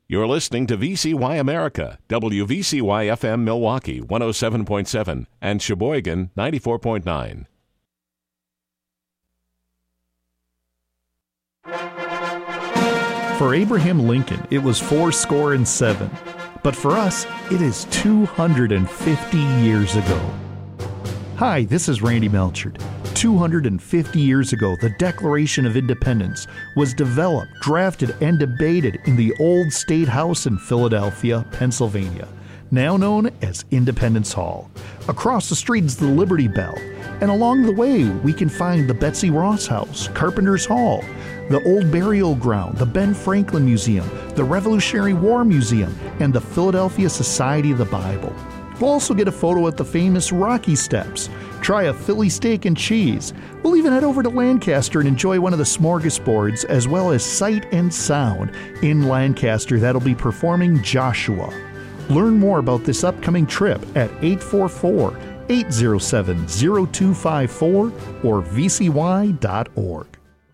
You're listening to VCY America, WVCY FM Milwaukee 107.7 and Sheboygan 94.9. For Abraham Lincoln, it was fourscore and 7. But for us, it is 250 years ago. Hi, this is Randy Melchard. 250 years ago, the Declaration of Independence was developed, drafted, and debated in the old State House in Philadelphia, Pennsylvania, now known as Independence Hall. Across the street is the Liberty Bell, and along the way we can find the Betsy Ross House, Carpenter's Hall, the Old Burial Ground, the Ben Franklin Museum, the Revolutionary War Museum, and the Philadelphia Society of the Bible. We'll also get a photo at the famous Rocky Steps, try a Philly steak and cheese. We'll even head over to Lancaster and enjoy one of the smorgasbords, as well as Sight and Sound in Lancaster that'll be performing Joshua. Learn more about this upcoming trip at 844-807-0254 or vcy.org.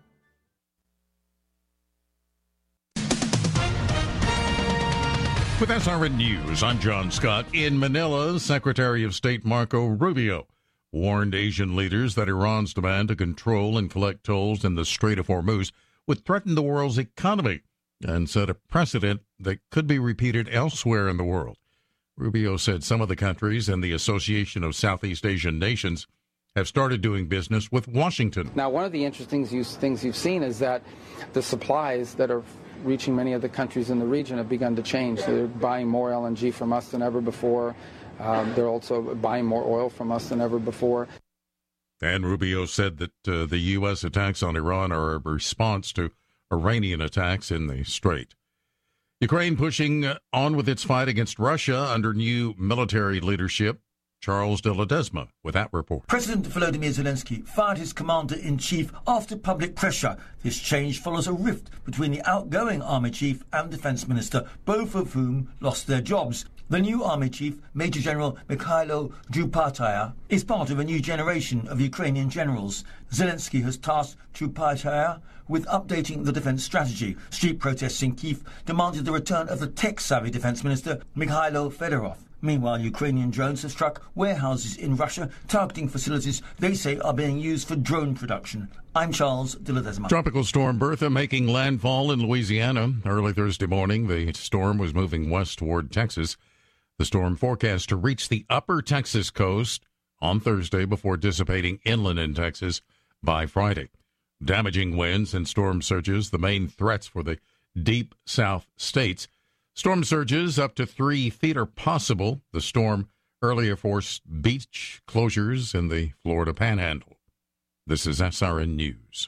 With SRN News, I'm John Scott. In Manila, Secretary of State Marco Rubio warned Asian leaders that Iran's demand to control and collect tolls in the Strait of Hormuz would threaten the world's economy and set a precedent that could be repeated elsewhere in the world. Rubio said some of the countries and the Association of Southeast Asian Nations have started doing business with Washington. Now, one of the interesting things you've seen is that the supplies that are reaching many of the countries in the region have begun to change. They're buying more LNG from us than ever before. They're also buying more oil from us than ever before. And Rubio said that the U.S. attacks on Iran are a response to Iranian attacks in the Strait. Ukraine pushing on with its fight against Russia under new military leadership. Charles de Ledesma with that report. President Volodymyr Zelensky fired his commander-in-chief after public pressure. This change follows a rift between the outgoing army chief and defense minister, both of whom lost their jobs. The new army chief, Major General Mikhailo Drupataya, is part of a new generation of Ukrainian generals. Zelensky has tasked Drupataya with updating the defense strategy. Street protests in Kyiv demanded the return of the tech-savvy defense minister, Mikhailo Fedorov. Meanwhile, Ukrainian drones have struck warehouses in Russia, targeting facilities they say are being used for drone production. I'm Charles de Ledesma. Tropical storm Bertha making landfall in Louisiana. Early Thursday morning, the storm was moving west toward Texas. The storm forecast to reach the upper Texas coast on Thursday before dissipating inland in Texas by Friday. Damaging winds and storm surges, the main threats for the deep south states. Storm surges up to 3 feet are possible. The storm earlier forced beach closures in the Florida Panhandle. This is SRN News.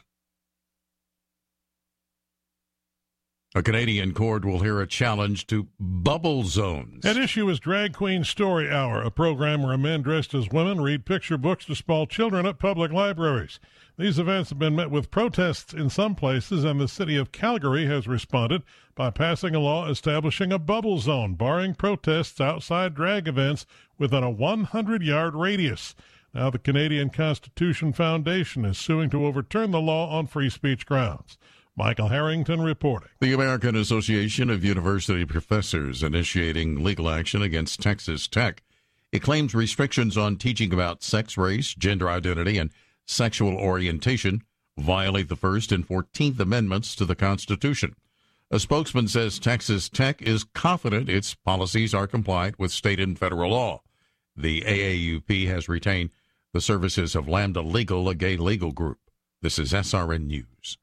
A Canadian court will hear a challenge to bubble zones. At issue is Drag Queen Story Hour, a program where men dressed as women read picture books to small children at public libraries. These events have been met with protests in some places, and the city of Calgary has responded by passing a law establishing a bubble zone, barring protests outside drag events within a 100-yard radius. Now the Canadian Constitution Foundation is suing to overturn the law on free speech grounds. Michael Harrington reporting. The American Association of University Professors initiating legal action against Texas Tech. It claims restrictions on teaching about sex, race, gender identity, and sexual orientation violate the First and 14th Amendments to the Constitution. A spokesman says Texas Tech is confident its policies are compliant with state and federal law. The AAUP has retained the services of Lambda Legal, a gay legal group. This is SRN News.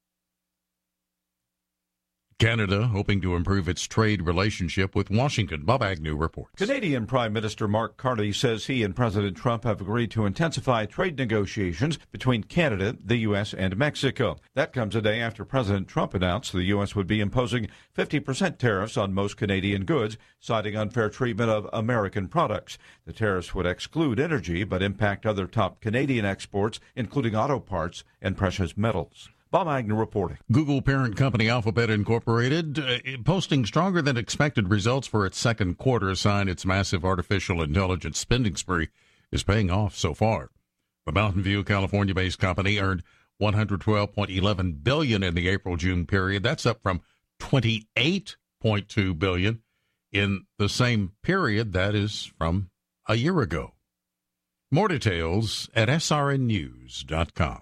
Canada hoping to improve its trade relationship with Washington. Bob Agnew reports. Canadian Prime Minister Mark Carney says he and President Trump have agreed to intensify trade negotiations between Canada, the U.S., and Mexico. That comes a day after President Trump announced the U.S. would be imposing 50% tariffs on most Canadian goods, citing unfair treatment of American products. The tariffs would exclude energy but impact other top Canadian exports, including auto parts and precious metals. Bob Agnew reporting. Google parent company Alphabet Incorporated posting stronger than expected results for its second quarter, a sign its massive artificial intelligence spending spree is paying off so far. The Mountain View, California-based company earned $112.11 billion in the April-June period. That's up from $28 $1.2 billion in the same period. That is from a year ago. More details at srnnews.com.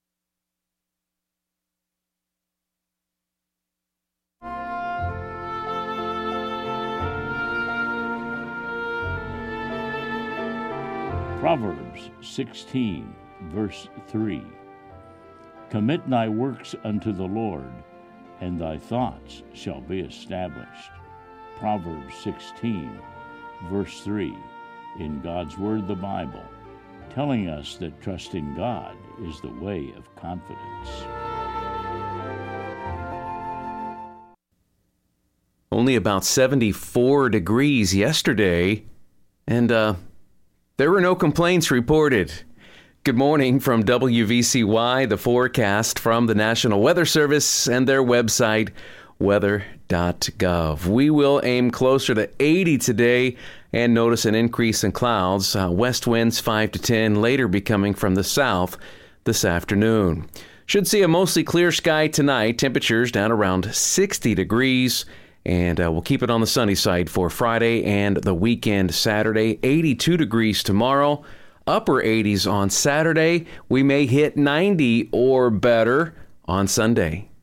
Proverbs 16, verse 3. Commit thy works unto the Lord, and thy thoughts shall be established. Proverbs 16, verse 3, in God's Word, the Bible, telling us that trusting God is the way of confidence. Only about 74 degrees yesterday, and there were no complaints reported. Good morning from WVCY, the forecast from the National Weather Service and their website, weather.gov. We will aim closer to 80 today and notice an increase in clouds. West winds 5 to 10, later be coming from the south this afternoon. Should see a mostly clear sky tonight. Temperatures down around 60 degrees. And we'll keep it on the sunny side for Friday and the weekend Saturday. 82 degrees tomorrow, upper 80s on Saturday. We may hit 90 or better on Sunday.